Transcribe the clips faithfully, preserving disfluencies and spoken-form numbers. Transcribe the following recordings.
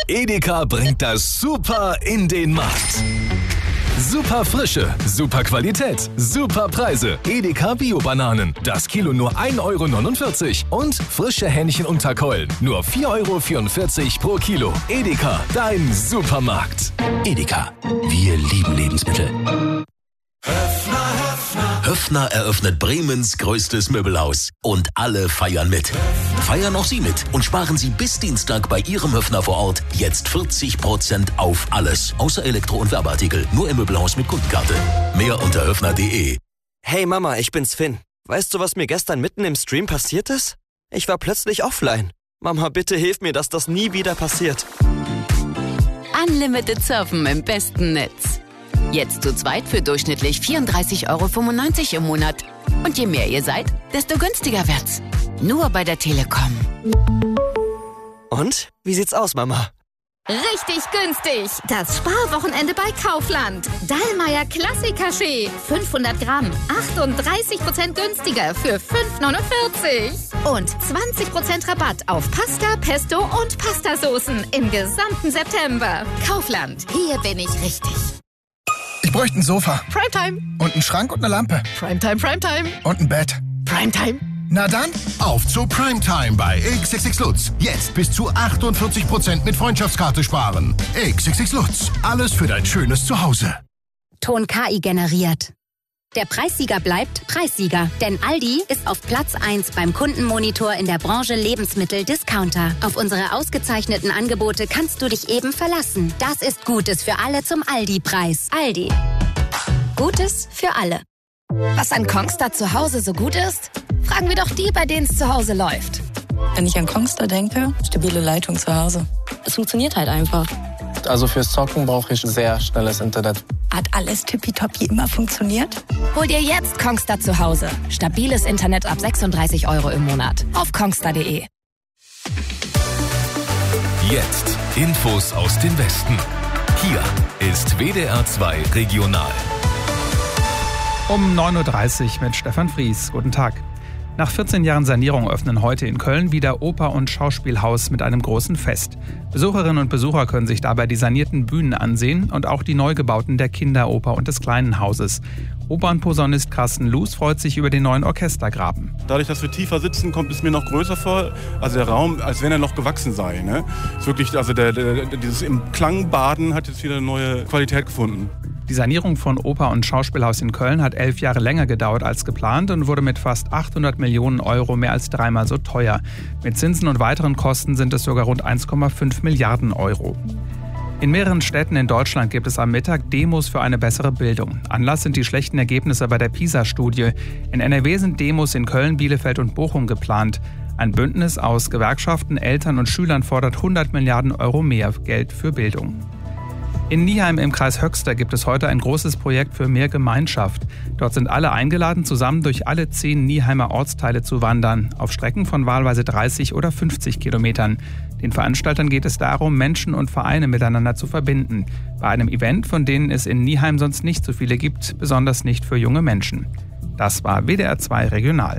Edeka bringt das Super in den Markt. Super Frische, super Qualität, super Preise. Edeka Bio-Bananen. Das Kilo nur ein Euro neunundvierzig. Und frische Hähnchen unter Keulen. Nur vier Euro vierundvierzig pro Kilo. Edeka, dein Supermarkt. Edeka, wir lieben Lebensmittel. Höffner, Höffner. Höffner eröffnet Bremens größtes Möbelhaus. Und alle feiern mit. Feiern auch Sie mit und sparen Sie bis Dienstag bei Ihrem Höffner vor Ort jetzt vierzig Prozent auf alles. Außer Elektro- und Werbeartikel. Nur im Möbelhaus mit Kundenkarte. Mehr unter höffner punkt de. Hey Mama, ich bin's Finn. Weißt du, was mir gestern mitten im Stream passiert ist? Ich war plötzlich offline. Mama, bitte hilf mir, dass das nie wieder passiert. Unlimited Surfen im besten Netz. Jetzt zu zweit für durchschnittlich vierunddreißig Euro fünfundneunzig im Monat. Und je mehr ihr seid, desto günstiger wird's. Nur bei der Telekom. Und? Wie sieht's aus, Mama? Richtig günstig. Das Sparwochenende bei Kaufland. Dallmayr Klassik-Kaffee. fünfhundert Gramm. achtunddreißig Prozent günstiger für fünf neunundvierzig. Und zwanzig Prozent Rabatt auf Pasta, Pesto und Pastasoßen im gesamten September. Kaufland. Hier bin ich richtig. Ich bräuchte ein Sofa. Primetime. Und einen Schrank und eine Lampe. Primetime, Primetime. Und ein Bett. Primetime. Na dann, auf zu Primetime bei X X X Lutz. Jetzt bis zu achtundvierzig Prozent mit Freundschaftskarte sparen. X X X Lutz. Alles für dein schönes Zuhause. Ton K I generiert. Der Preissieger bleibt Preissieger, denn Aldi ist auf Platz eins beim Kundenmonitor in der Branche Lebensmittel-Discounter. Auf unsere ausgezeichneten Angebote kannst du dich eben verlassen. Das ist Gutes für alle zum Aldi-Preis. Aldi. Gutes für alle. Was an Kongstar zu Hause so gut ist? Fragen wir doch die, bei denen es zu Hause läuft. Wenn ich an Kongstar denke, stabile Leitung zu Hause. Es funktioniert halt einfach. Also fürs Zocken brauche ich sehr schnelles Internet. Hat alles tippitoppi immer funktioniert? Hol dir jetzt Kongstar zu Hause. Stabiles Internet ab sechsunddreißig Euro im Monat. Auf kongstar punkt de. Jetzt Infos aus dem Westen. Hier ist W D R zwei Regional. Um neun Uhr dreißig mit Stefan Fries. Guten Tag. Nach vierzehn Jahren Sanierung öffnen heute in Köln wieder Oper- und Schauspielhaus mit einem großen Fest. Besucherinnen und Besucher können sich dabei die sanierten Bühnen ansehen und auch die Neugebauten der Kinderoper und des Kleinen Hauses. Opernposaunist Carsten Loos freut sich über den neuen Orchestergraben. Dadurch, dass wir tiefer sitzen, kommt es mir noch größer vor. Also der Raum, als wenn er noch gewachsen sei. Ne? Ist wirklich, also der, der, dieses im Klang baden hat jetzt wieder eine neue Qualität gefunden. Die Sanierung von Oper- und Schauspielhaus in Köln hat elf Jahre länger gedauert als geplant und wurde mit fast achthundert Millionen Euro mehr als dreimal so teuer. Mit Zinsen und weiteren Kosten sind es sogar rund eins Komma fünf Milliarden Euro. In mehreren Städten in Deutschland gibt es am Mittag Demos für eine bessere Bildung. Anlass sind die schlechten Ergebnisse bei der PISA-Studie. In N R W sind Demos in Köln, Bielefeld und Bochum geplant. Ein Bündnis aus Gewerkschaften, Eltern und Schülern fordert hundert Milliarden Euro mehr Geld für Bildung. In Nieheim im Kreis Höxter gibt es heute ein großes Projekt für mehr Gemeinschaft. Dort sind alle eingeladen, zusammen durch alle zehn Nieheimer Ortsteile zu wandern, auf Strecken von wahlweise dreißig oder fünfzig Kilometern. Den Veranstaltern geht es darum, Menschen und Vereine miteinander zu verbinden. Bei einem Event, von denen es in Nieheim sonst nicht so viele gibt, besonders nicht für junge Menschen. Das war W D R zwei Regional.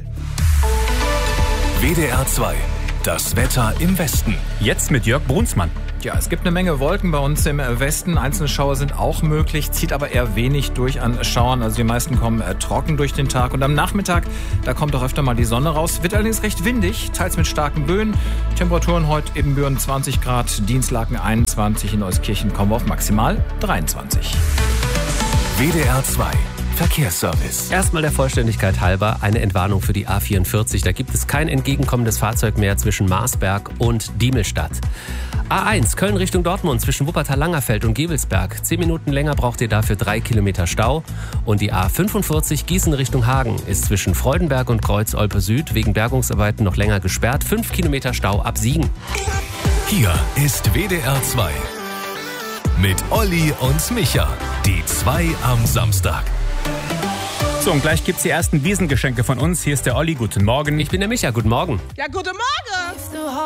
W D R zwei. Das Wetter im Westen. Jetzt mit Jörg Brunsmann. Ja, es gibt eine Menge Wolken bei uns im Westen. Einzelne Schauer sind auch möglich, zieht aber eher wenig durch an Schauern. Also die meisten kommen äh, trocken durch den Tag. Und am Nachmittag, da kommt auch öfter mal die Sonne raus. Wird allerdings recht windig, teils mit starken Böen. Temperaturen heute Ibbenbüren zwanzig Grad, Dienstlaken einundzwanzig, in Euskirchen kommen wir auf maximal dreiundzwanzig. W D R zwei. Verkehrsservice. Erstmal der Vollständigkeit halber eine Entwarnung für die A vierundvierzig. Da gibt es kein entgegenkommendes Fahrzeug mehr zwischen Marsberg und Diemelstadt. A eins Köln Richtung Dortmund zwischen Wuppertal-Langerfeld und Gevelsberg. Zehn Minuten länger braucht ihr dafür drei Kilometer Stau. Und die A fünfundvierzig Gießen Richtung Hagen ist zwischen Freudenberg und Kreuz-Olpe Süd wegen Bergungsarbeiten noch länger gesperrt. Fünf Kilometer Stau ab Siegen. Hier ist W D R zwei. Mit Olli und Micha. Die zwei am Samstag. So, und gleich gibt's die ersten Wiesengeschenke von uns. Hier ist der Olli, guten Morgen. Ich bin der Micha, guten Morgen. Ja, guten Morgen.